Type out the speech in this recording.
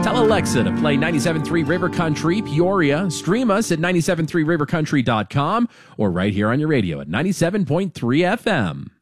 Tell Alexa to play 97.3 River Country, Peoria. Stream us at 97.3rivercountry.com or right here on your radio at 97.3 FM.